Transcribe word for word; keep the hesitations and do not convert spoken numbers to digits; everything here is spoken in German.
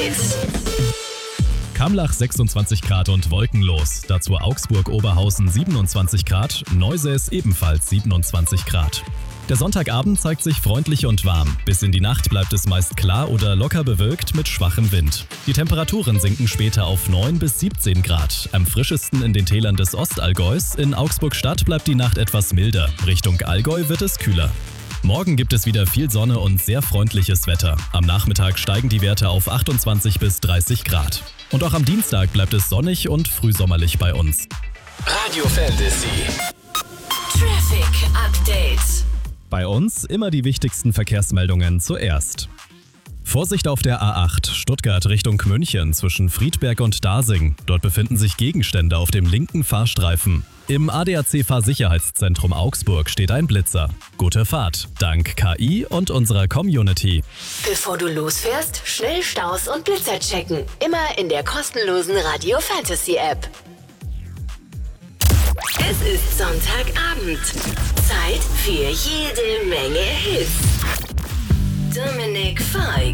Update. Kamlach sechsundzwanzig Grad und wolkenlos. Dazu Augsburg-Oberhausen siebenundzwanzig Grad, Neusäß ebenfalls siebenundzwanzig Grad. Der Sonntagabend zeigt sich freundlich und warm. Bis in die Nacht bleibt es meist klar oder locker bewölkt mit schwachem Wind. Die Temperaturen sinken später auf neun bis siebzehn Grad. Am frischesten in den Tälern des Ostallgäus. In Augsburg-Stadt bleibt die Nacht etwas milder. Richtung Allgäu wird es kühler. Morgen gibt es wieder viel Sonne und sehr freundliches Wetter. Am Nachmittag steigen die Werte auf achtundzwanzig bis dreißig Grad. Und auch am Dienstag bleibt es sonnig und frühsommerlich bei uns. Radio Fantasy. Traffic Update. Bei uns immer die wichtigsten Verkehrsmeldungen zuerst. Vorsicht auf der A acht, Stuttgart Richtung München zwischen Friedberg und Dasing. Dort befinden sich Gegenstände auf dem linken Fahrstreifen. Im A D A C-Fahrsicherheitszentrum Augsburg steht ein Blitzer. Gute Fahrt, dank K I und unserer Community. Bevor du losfährst, schnell Staus und Blitzer checken. Immer in der kostenlosen Radio Fantasy App. Es ist Sonntagabend. Zeit für jede Menge Hits. Dominic Fike.